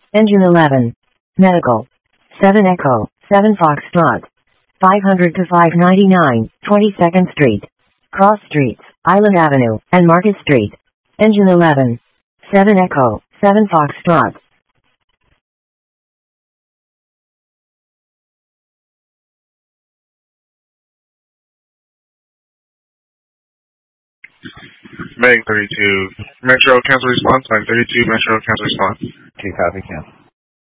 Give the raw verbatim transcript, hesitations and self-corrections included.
Engine eleven. Medical. seven Echo, seven Foxtrot. five hundred to five ninety-nine, twenty-second Street. Cross Streets, Island Avenue, and Market Street. Engine eleven. seven Echo, seven Foxtrot. Meg thirty-two. Metro cancel response. Meg thirty-two. Metro cancel response. Two copy, cancel.